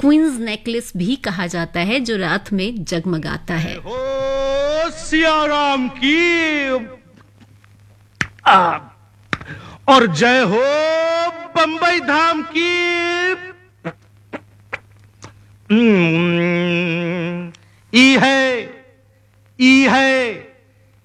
Queen's necklace भी कहा जाता है, जो रात में जगमगाता है। हो सियाराम की और जय हो बंबई धाम की।